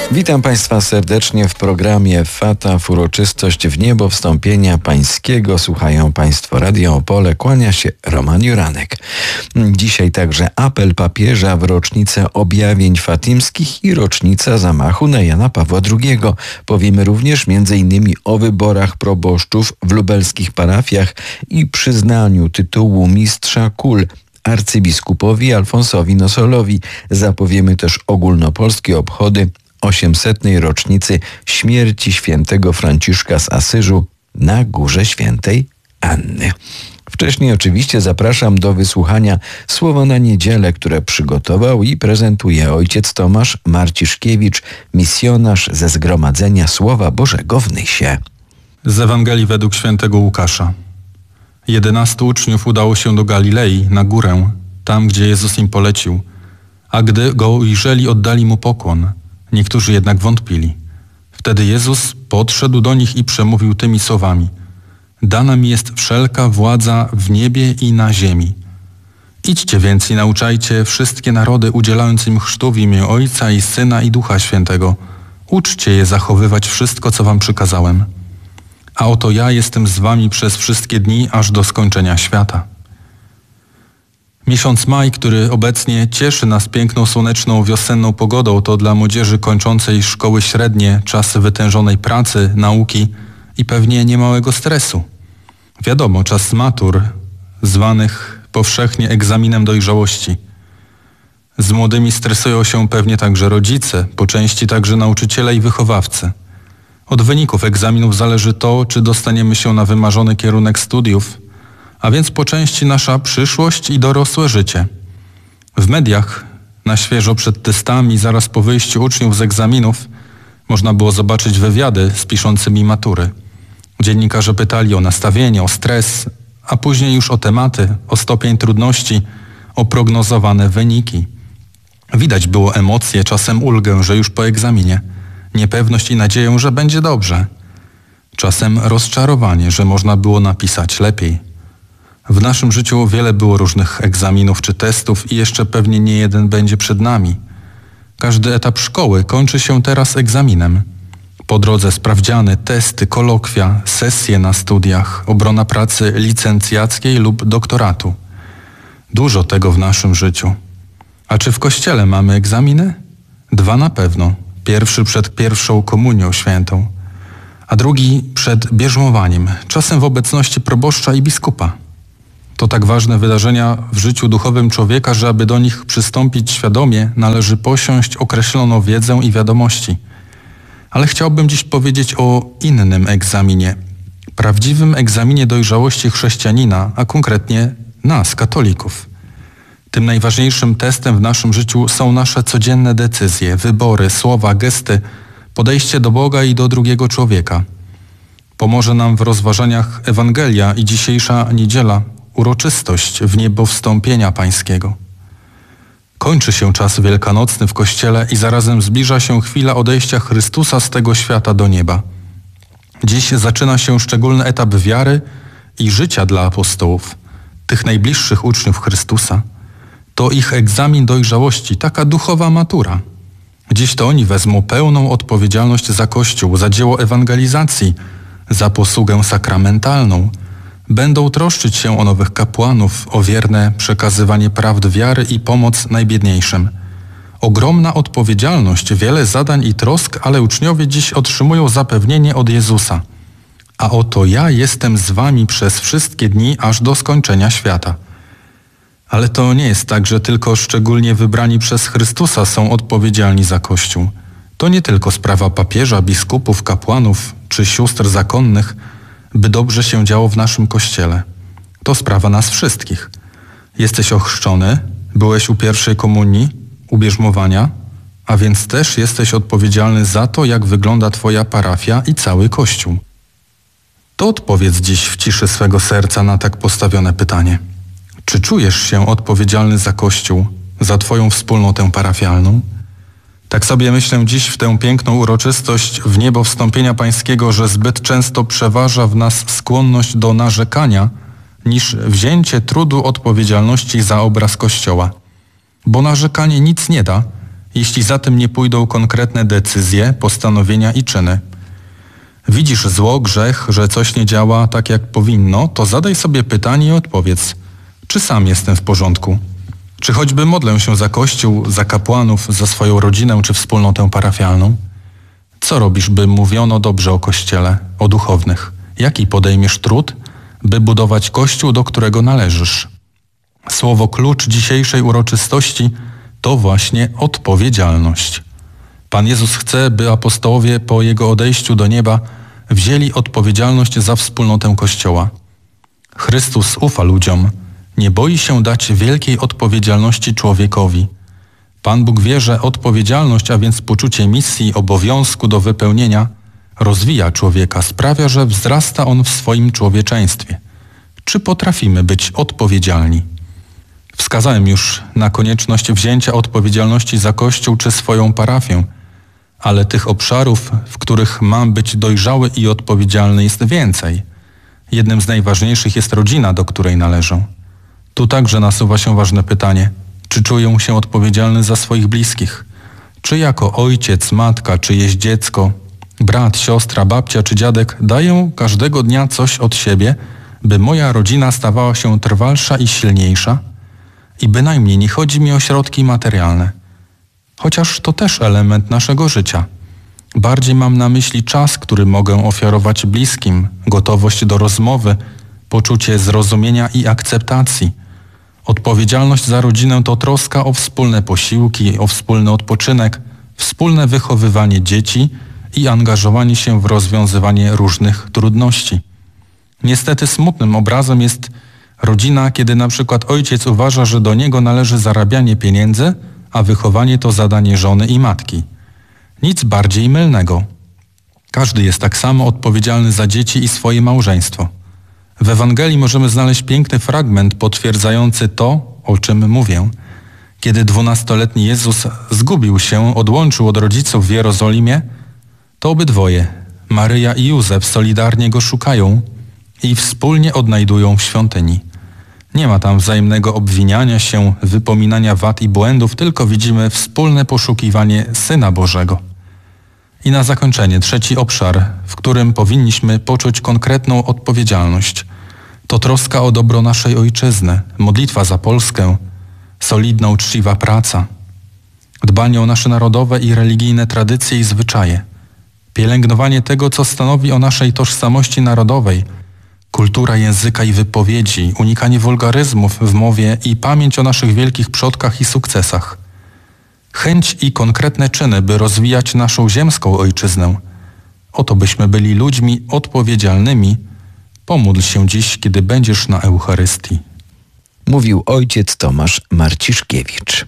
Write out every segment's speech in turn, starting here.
Witam Państwa serdecznie w programie Fata w uroczystość w niebo wstąpienia Pańskiego. Słuchają Państwo Radio Opole. Kłania się Roman Juranek. Dzisiaj także apel papieża w rocznicę objawień fatimskich i rocznica zamachu na Jana Pawła II. Powiemy również m.in. o wyborach proboszczów w lubelskich parafiach i przyznaniu tytułu mistrza kul arcybiskupowi Alfonsowi Nosolowi. Zapowiemy też ogólnopolskie obchody 800. rocznicy śmierci świętego Franciszka z Asyżu na Górze Świętej Anny. Wcześniej oczywiście zapraszam do wysłuchania Słowa na Niedzielę, które przygotował i prezentuje ojciec Tomasz Marciszkiewicz, misjonarz ze Zgromadzenia Słowa Bożego w Nysie. Z Ewangelii według świętego Łukasza. 11 uczniów udało się do Galilei, na górę, tam gdzie Jezus im polecił, a gdy go ujrzeli, oddali mu pokłon. Niektórzy jednak wątpili. Wtedy Jezus podszedł do nich i przemówił tymi słowami: Dana mi jest wszelka władza w niebie i na ziemi. Idźcie więc i nauczajcie wszystkie narody, udzielając im chrztu w imię Ojca i Syna i Ducha Świętego. Uczcie je zachowywać wszystko, co wam przykazałem. A oto ja jestem z wami przez wszystkie dni, aż do skończenia świata. Miesiąc maj, który obecnie cieszy nas piękną, słoneczną, wiosenną pogodą, to dla młodzieży kończącej szkoły średnie czas wytężonej pracy, nauki i pewnie niemałego stresu. Wiadomo, czas matur, zwanych powszechnie egzaminem dojrzałości. Z młodymi stresują się pewnie także rodzice, po części także nauczyciele i wychowawcy. Od wyników egzaminów zależy to, czy dostaniemy się na wymarzony kierunek studiów, a więc po części nasza przyszłość i dorosłe życie. W mediach, na świeżo przed testami, zaraz po wyjściu uczniów z egzaminów, można było zobaczyć wywiady z piszącymi matury. Dziennikarze pytali o nastawienie, o stres, a później już o tematy, o stopień trudności, o prognozowane wyniki. Widać było emocje, czasem ulgę, że już po egzaminie, niepewność i nadzieję, że będzie dobrze. Czasem rozczarowanie, że można było napisać lepiej. W naszym życiu wiele było różnych egzaminów czy testów i jeszcze pewnie nie jeden będzie przed nami. Każdy etap szkoły kończy się teraz egzaminem. Po drodze sprawdziany, testy, kolokwia, sesje na studiach, obrona pracy licencjackiej lub doktoratu. Dużo tego w naszym życiu. A czy w kościele mamy egzaminy? 2 na pewno. Pierwszy przed pierwszą komunią świętą, a drugi przed bierzmowaniem, czasem w obecności proboszcza i biskupa. To tak ważne wydarzenia w życiu duchowym człowieka, że aby do nich przystąpić świadomie, należy posiąść określoną wiedzę i wiadomości. Ale chciałbym dziś powiedzieć o innym egzaminie, prawdziwym egzaminie dojrzałości chrześcijanina, a konkretnie nas, katolików. Tym najważniejszym testem w naszym życiu są nasze codzienne decyzje, wybory, słowa, gesty, podejście do Boga i do drugiego człowieka. Pomoże nam w rozważaniach Ewangelia i dzisiejsza niedziela, uroczystość w niebo wstąpienia Pańskiego. Kończy się czas wielkanocny w Kościele i zarazem zbliża się chwila odejścia Chrystusa z tego świata do nieba. Dziś zaczyna się szczególny etap wiary i życia dla apostołów, tych najbliższych uczniów Chrystusa. To ich egzamin dojrzałości, taka duchowa matura. Dziś to oni wezmą pełną odpowiedzialność za Kościół, za dzieło ewangelizacji, za posługę sakramentalną. Będą troszczyć się o nowych kapłanów, o wierne przekazywanie prawd wiary i pomoc najbiedniejszym. Ogromna odpowiedzialność, wiele zadań i trosk, ale uczniowie dziś otrzymują zapewnienie od Jezusa. A oto ja jestem z wami przez wszystkie dni, aż do skończenia świata. Ale to nie jest tak, że tylko szczególnie wybrani przez Chrystusa są odpowiedzialni za Kościół. To nie tylko sprawa papieża, biskupów, kapłanów czy sióstr zakonnych, by dobrze się działo w naszym Kościele. To sprawa nas wszystkich. Jesteś ochrzczony, byłeś u pierwszej komunii, u bierzmowania, a więc też jesteś odpowiedzialny za to, jak wygląda Twoja parafia i cały Kościół. To odpowiedz dziś w ciszy swego serca na tak postawione pytanie. Czy czujesz się odpowiedzialny za Kościół, za Twoją wspólnotę parafialną? Tak sobie myślę dziś w tę piękną uroczystość w niebo wstąpienia Pańskiego, że zbyt często przeważa w nas skłonność do narzekania niż wzięcie trudu odpowiedzialności za obraz Kościoła. Bo narzekanie nic nie da, jeśli za tym nie pójdą konkretne decyzje, postanowienia i czyny. Widzisz zło, grzech, że coś nie działa tak jak powinno, to zadaj sobie pytanie i odpowiedz, czy sam jestem w porządku? Czy choćby modlę się za Kościół, za kapłanów, za swoją rodzinę czy wspólnotę parafialną? Co robisz, by mówiono dobrze o Kościele, o duchownych? Jaki podejmiesz trud, by budować Kościół, do którego należysz? Słowo klucz dzisiejszej uroczystości to właśnie odpowiedzialność. Pan Jezus chce, by apostołowie po Jego odejściu do nieba wzięli odpowiedzialność za wspólnotę Kościoła. Chrystus ufa ludziom, nie boi się dać wielkiej odpowiedzialności człowiekowi. Pan Bóg wie, że odpowiedzialność, a więc poczucie misji, obowiązku do wypełnienia, rozwija człowieka, sprawia, że wzrasta on w swoim człowieczeństwie. Czy potrafimy być odpowiedzialni? Wskazałem już na konieczność wzięcia odpowiedzialności za Kościół czy swoją parafię, ale tych obszarów, w których mam być dojrzały i odpowiedzialny, jest więcej. Jednym z najważniejszych jest rodzina, do której należę. Tu także nasuwa się ważne pytanie, czy czuję się odpowiedzialny za swoich bliskich? Czy jako ojciec, matka, czyjeś dziecko, brat, siostra, babcia czy dziadek daję każdego dnia coś od siebie, by moja rodzina stawała się trwalsza i silniejsza? I bynajmniej nie chodzi mi o środki materialne. Chociaż to też element naszego życia. Bardziej mam na myśli czas, który mogę ofiarować bliskim, gotowość do rozmowy, poczucie zrozumienia i akceptacji. Odpowiedzialność za rodzinę to troska o wspólne posiłki, o wspólny odpoczynek, wspólne wychowywanie dzieci i angażowanie się w rozwiązywanie różnych trudności. Niestety smutnym obrazem jest rodzina, kiedy na przykład ojciec uważa, że do niego należy zarabianie pieniędzy, a wychowanie to zadanie żony i matki. Nic bardziej mylnego. Każdy jest tak samo odpowiedzialny za dzieci i swoje małżeństwo. W Ewangelii możemy znaleźć piękny fragment potwierdzający to, o czym mówię. Kiedy 12-letni Jezus zgubił się, odłączył od rodziców w Jerozolimie, to obydwoje, Maryja i Józef, solidarnie go szukają i wspólnie odnajdują w świątyni. Nie ma tam wzajemnego obwiniania się, wypominania wad i błędów, tylko widzimy wspólne poszukiwanie Syna Bożego. I na zakończenie trzeci obszar, w którym powinniśmy poczuć konkretną odpowiedzialność. To troska o dobro naszej ojczyzny, modlitwa za Polskę, solidna, uczciwa praca, dbanie o nasze narodowe i religijne tradycje i zwyczaje, pielęgnowanie tego, co stanowi o naszej tożsamości narodowej, kultura języka i wypowiedzi, unikanie wulgaryzmów w mowie i pamięć o naszych wielkich przodkach i sukcesach. Chęć i konkretne czyny, by rozwijać naszą ziemską ojczyznę. Oto byśmy byli ludźmi odpowiedzialnymi. Pomódl się dziś, kiedy będziesz na Eucharystii. Mówił ojciec Tomasz Marciszkiewicz.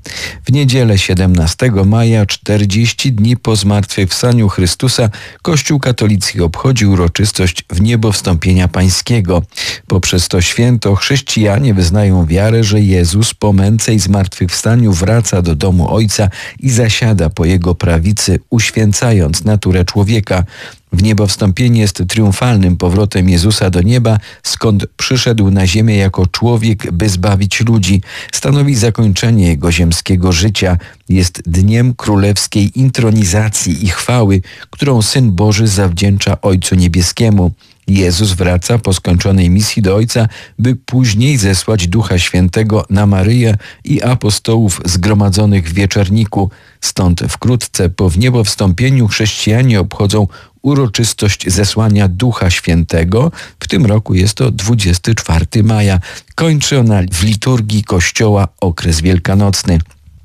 W niedzielę 17 maja, 40 dni po zmartwychwstaniu Chrystusa, Kościół katolicki obchodzi uroczystość Wniebowstąpienia Pańskiego. Poprzez to święto chrześcijanie wyznają wiarę, że Jezus po męce i zmartwychwstaniu wraca do domu Ojca i zasiada po Jego prawicy, uświęcając naturę człowieka. Wniebowstąpienie jest triumfalnym powrotem Jezusa do nieba, skąd przyszedł na ziemię jako człowiek, by zbawić ludzi. Stanowi zakończenie Jego ziemskiego życia. Jest dniem królewskiej intronizacji i chwały, którą Syn Boży zawdzięcza Ojcu Niebieskiemu. Jezus wraca po skończonej misji do Ojca, by później zesłać Ducha Świętego na Maryję i apostołów zgromadzonych w wieczorniku. Stąd wkrótce po wniebowstąpieniu chrześcijanie obchodzą uroczystość zesłania Ducha Świętego. W tym roku jest to 24 maja. Kończy ona w liturgii Kościoła okres wielkanocny.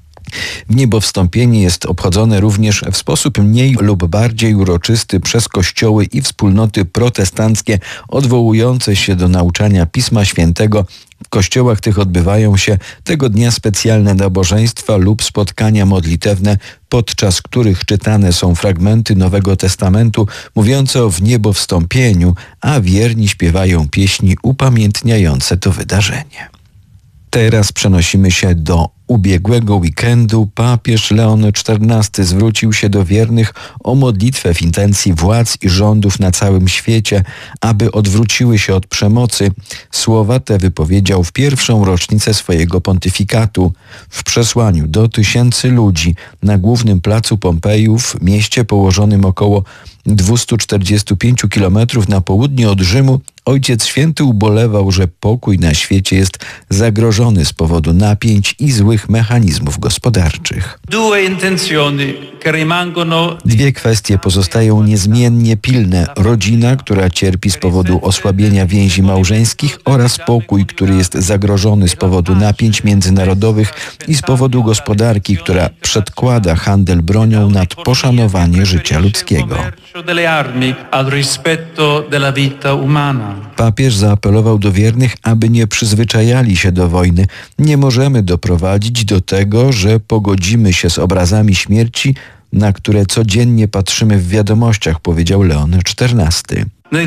Wniebowstąpienie jest obchodzone również w sposób mniej lub bardziej uroczysty przez kościoły i wspólnoty protestanckie odwołujące się do nauczania Pisma Świętego. W kościołach tych odbywają się tego dnia specjalne nabożeństwa lub spotkania modlitewne, podczas których czytane są fragmenty Nowego Testamentu mówiące o wniebowstąpieniu, a wierni śpiewają pieśni upamiętniające to wydarzenie. Teraz przenosimy się do ubiegłego weekendu papież Leon XIV zwrócił się do wiernych o modlitwę w intencji władz i rządów na całym świecie, aby odwróciły się od przemocy. Słowa te wypowiedział w pierwszą rocznicę swojego pontyfikatu. W przesłaniu do tysięcy ludzi na głównym placu Pompejów, mieście położonym około 245 km na południe od Rzymu, Ojciec Święty ubolewał, że pokój na świecie jest zagrożony z powodu napięć i złych mechanizmów gospodarczych. Dwie kwestie pozostają niezmiennie pilne. Rodzina, która cierpi z powodu osłabienia więzi małżeńskich, oraz pokój, który jest zagrożony z powodu napięć międzynarodowych i z powodu gospodarki, która przedkłada handel bronią nad poszanowanie życia ludzkiego. Papież zaapelował do wiernych, aby nie przyzwyczajali się do wojny. Nie możemy doprowadzić do tego, że pogodzimy się z obrazami śmierci, na które codziennie patrzymy w wiadomościach, powiedział Leon XIV.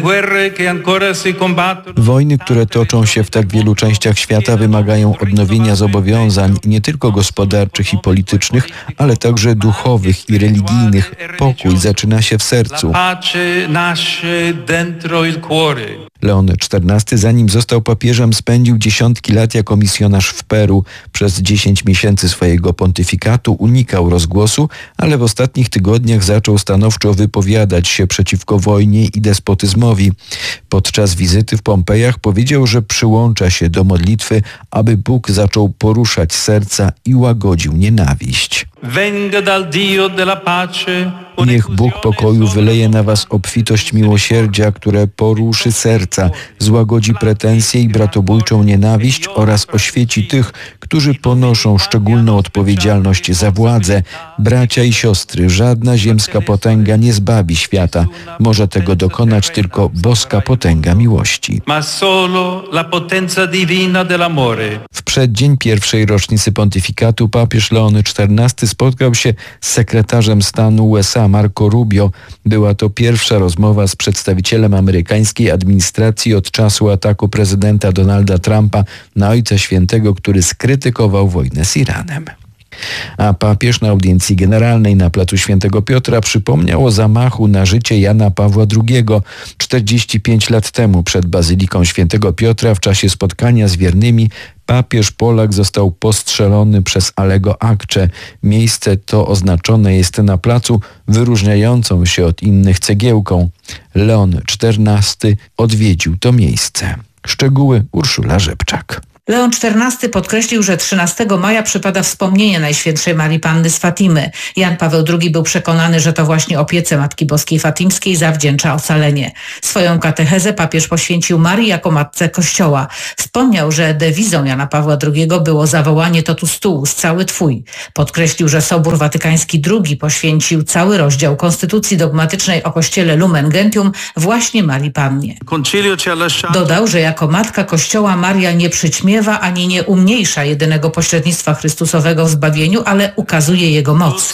Wojny, które toczą się w tak wielu częściach świata, wymagają odnowienia zobowiązań nie tylko gospodarczych i politycznych, ale także duchowych i religijnych. Pokój zaczyna się w sercu. Leon XIV, zanim został papieżem, spędził dziesiątki lat jako misjonarz w Peru. Przez 10 miesięcy swojego pontyfikatu unikał rozgłosu, ale w ostatnich tygodniach zaczął stanowczo wypowiadać się przeciwko wojnie i despotyzmowi. Podczas wizyty w Pompejach powiedział, że przyłącza się do modlitwy, aby Bóg zaczął poruszać serca i łagodził nienawiść. Niech Bóg pokoju wyleje na was obfitość miłosierdzia, które poruszy serca, złagodzi pretensje i bratobójczą nienawiść oraz oświeci tych, którzy ponoszą szczególną odpowiedzialność za władzę. Bracia i siostry, żadna ziemska potęga nie zbawi świata. Może tego dokonać tylko boska potęga miłości. W przeddzień pierwszej rocznicy pontyfikatu papież Leon XIV spotkał się z sekretarzem stanu USA Marco Rubio. Była to pierwsza rozmowa z przedstawicielem amerykańskiej administracji od czasu ataku prezydenta Donalda Trumpa na Ojca Świętego, który skrytykował wojnę z Iranem. A papież na audiencji generalnej na placu Świętego Piotra przypomniał o zamachu na życie Jana Pawła II. 45 lat temu przed Bazyliką Świętego Piotra w czasie spotkania z wiernymi papież Polak został postrzelony przez Allego Acce. Miejsce to oznaczone jest na placu wyróżniającą się od innych cegiełką. Leon XIV odwiedził to miejsce. Szczegóły Urszula Rzepczak. Leon XIV podkreślił, że 13 maja przypada wspomnienie Najświętszej Marii Panny z Fatimy. Jan Paweł II był przekonany, że to właśnie opiece Matki Boskiej Fatimskiej zawdzięcza ocalenie. Swoją katechezę papież poświęcił Marii jako Matce Kościoła. Wspomniał, że dewizą Jana Pawła II było zawołanie totus tuus, cały Twój. Podkreślił, że Sobór Watykański II poświęcił cały rozdział konstytucji dogmatycznej o Kościele Lumen Gentium właśnie Marii Pannie. Dodał, że jako Matka Kościoła Maria nie przyćmiewa ani nie umniejsza jedynego pośrednictwa Chrystusowego w zbawieniu, ale ukazuje jego moc.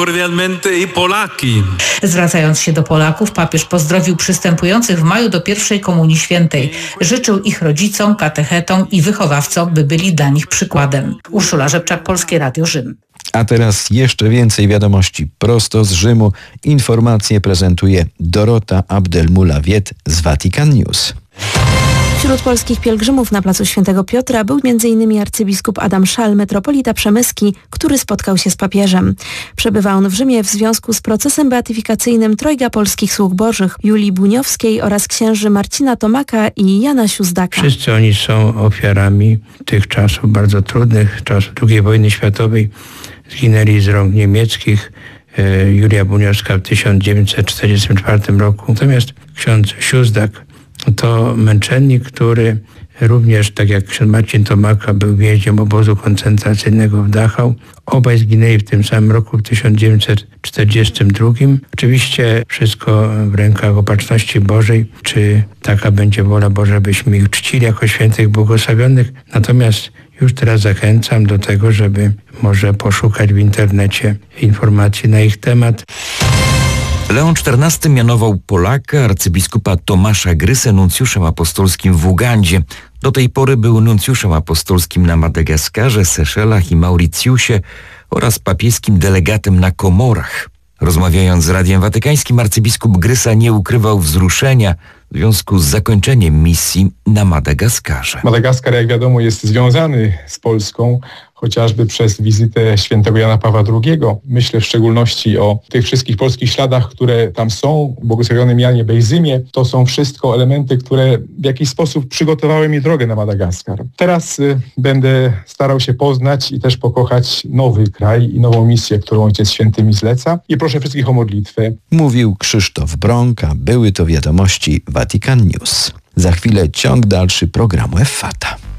Zwracając się do Polaków, papież pozdrowił przystępujących w maju do pierwszej Komunii Świętej. Życzył ich rodzicom, katechetom i wychowawcom, by byli dla nich przykładem. Urszula Rzepczak, Polskie Radio Rzym. A teraz jeszcze więcej wiadomości prosto z Rzymu. Informacje prezentuje Dorota Abdelmulawiet z Vatican News. Wśród polskich pielgrzymów na placu Świętego Piotra był m.in. arcybiskup Adam Szal, metropolita przemyski, który spotkał się z papieżem. Przebywa on w Rzymie w związku z procesem beatyfikacyjnym trojga polskich sług bożych, Julii Buniowskiej oraz księży Marcina Tomaka i Jana Siuzdaka. Wszyscy oni są ofiarami tych czasów bardzo trudnych, czasów II wojny światowej. Zginęli z rąk niemieckich. Julia Buniowska w 1944 roku. Natomiast ksiądz Siuzdak to męczennik, który również, tak jak ksiądz Marcin Tomaka, był więźniem obozu koncentracyjnego w Dachau. Obaj zginęli w tym samym roku, w 1942. Oczywiście wszystko w rękach Opatrzności Bożej. Czy taka będzie wola Boża, byśmy ich czcili jako świętych błogosławionych. Natomiast już teraz zachęcam do tego, żeby może poszukać w internecie informacji na ich temat. Leon XIV mianował Polaka, arcybiskupa Tomasza Grysę, nuncjuszem apostolskim w Ugandzie. Do tej pory był nuncjuszem apostolskim na Madagaskarze, Seszelach i Mauricjusie oraz papieskim delegatem na Komorach. Rozmawiając z Radiem Watykańskim, arcybiskup Grysa nie ukrywał wzruszenia w związku z zakończeniem misji na Madagaskarze. Madagaskar, jak wiadomo, jest związany z Polską, chociażby przez wizytę świętego Jana Pawła II. Myślę w szczególności o tych wszystkich polskich śladach, które tam są, błogosławionym Janie Bejzymie. To są wszystko elementy, które w jakiś sposób przygotowały mi drogę na Madagaskar. Teraz będę starał się poznać i też pokochać nowy kraj i nową misję, którą Ojciec Święty mi zleca. I proszę wszystkich o modlitwę. Mówił Krzysztof Brąka. Były to wiadomości Vatican News. Za chwilę ciąg dalszy programu Effata.